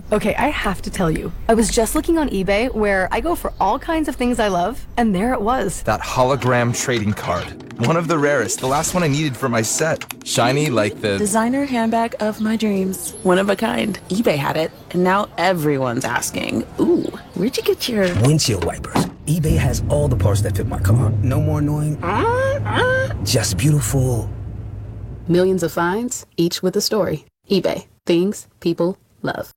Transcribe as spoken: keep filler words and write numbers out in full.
Okay, I have to tell you, I was just looking on eBay where I go for all kinds of things I love, and there it was. That hologram trading card. One of the rarest, the last one I needed for my set. Shiny like the... Designer handbag of my dreams. One of a kind. eBay had it, and now everyone's asking, ooh, where'd you get your... Windshield wipers. eBay has all the parts that fit my car. No more annoying, uh, uh, just beautiful. Millions of finds, each with a story. eBay. Things people love.